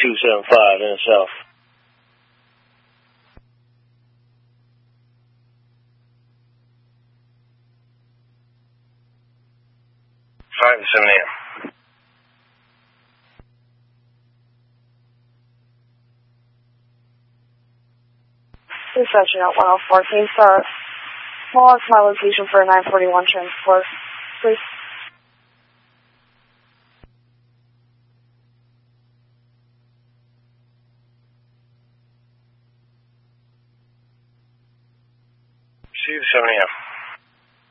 275 in the south. Five to 7 a.m. Dispatching out 104. Can you start small to my location for a 941 transport, please? See you 7 a.m.